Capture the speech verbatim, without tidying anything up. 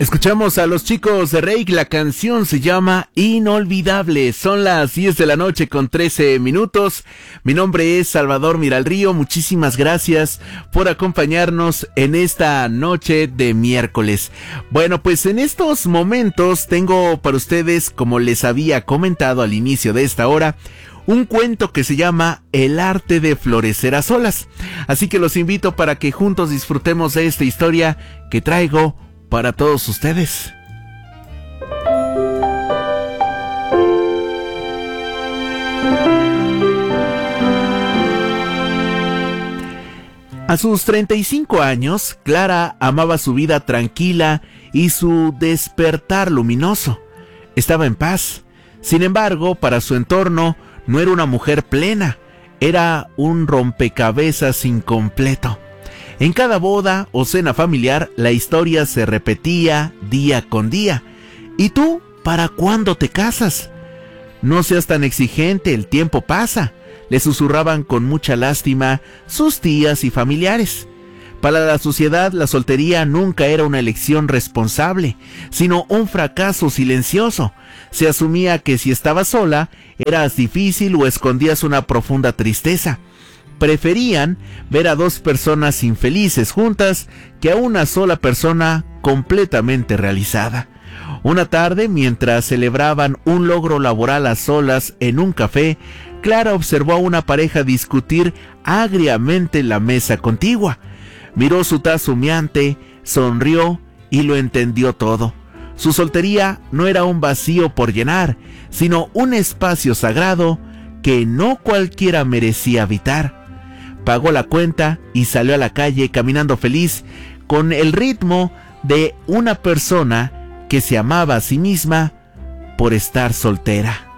Escuchamos a los chicos de Reik, la canción se llama Inolvidable. Son las diez de la noche con trece minutos. Mi nombre es Salvador Miralrío, muchísimas gracias por acompañarnos en esta noche de miércoles. Bueno, pues en estos momentos tengo para ustedes, como les había comentado al inicio de esta hora, un cuento que se llama El arte de florecer a solas. Así que los invito para que juntos disfrutemos de esta historia que traigo para todos ustedes. A sus treinta y cinco años, Clara amaba su vida tranquila y su despertar luminoso. Estaba en paz. Sin embargo, para su entorno, no era una mujer plena, era un rompecabezas incompleto. En cada boda o cena familiar, la historia se repetía día con día. ¿Y tú, para cuándo te casas? No seas tan exigente, el tiempo pasa, le susurraban con mucha lástima sus tías y familiares. Para la sociedad, la soltería nunca era una elección responsable, sino un fracaso silencioso. Se asumía que si estabas sola, eras difícil o escondías una profunda tristeza. Preferían ver a dos personas infelices juntas que a una sola persona completamente realizada. Una tarde, mientras celebraban un logro laboral a solas en un café, Clara observó a una pareja discutir agriamente en la mesa contigua. Miró su taza humeante, sonrió y lo entendió todo. Su soltería no era un vacío por llenar, sino un espacio sagrado que no cualquiera merecía habitar. Pagó la cuenta y salió a la calle caminando feliz, con el ritmo de una persona que se amaba a sí misma por estar soltera.